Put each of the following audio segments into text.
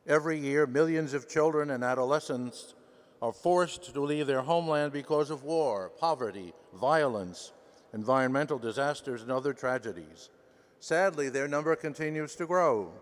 Every year, millions of children and adolescents are forced to leave their homeland because of war, poverty, violence, environmental disasters, and other tragedies. Sadly, their number continues to grow.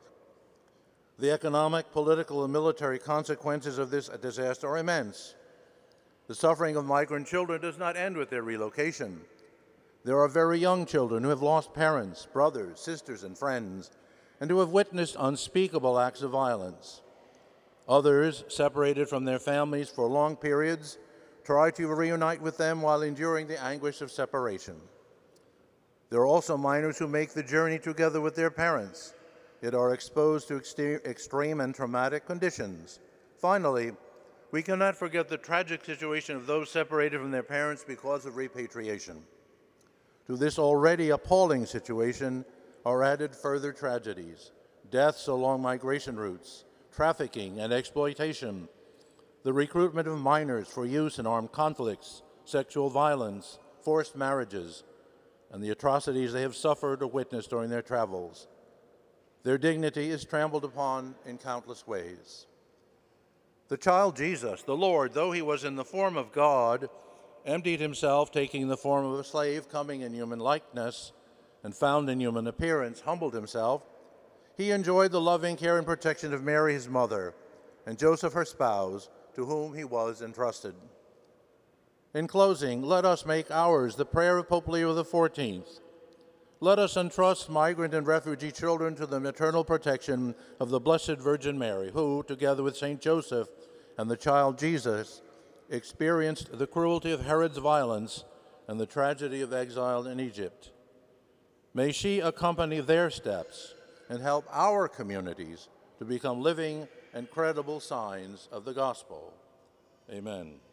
The economic, political, and military consequences of this disaster are immense. The suffering of migrant children does not end with their relocation. There are very young children who have lost parents, brothers, sisters, and friends, and who have witnessed unspeakable acts of violence. Others, separated from their families for long periods, try to reunite with them while enduring the anguish of separation. There are also minors who make the journey together with their parents, yet are exposed to extreme and traumatic conditions. Finally, we cannot forget the tragic situation of those separated from their parents because of repatriation. To this already appalling situation are added further tragedies: deaths along migration routes, trafficking and exploitation, the recruitment of minors for use in armed conflicts, sexual violence, forced marriages, and the atrocities they have suffered or witnessed during their travels. Their dignity is trampled upon in countless ways. The child Jesus, the Lord, though he was in the form of God, emptied himself, taking the form of a slave, coming in human likeness, and found in human appearance, humbled himself. He enjoyed the loving care and protection of Mary, his mother, and Joseph, her spouse, to whom he was entrusted. In closing, let us make ours the prayer of Pope Leo XIV. Let us entrust migrant and refugee children to the maternal protection of the Blessed Virgin Mary, who, together with St. Joseph and the child Jesus, experienced the cruelty of Herod's violence and the tragedy of exile in Egypt. May she accompany their steps and help our communities to become living and credible signs of the gospel. Amen.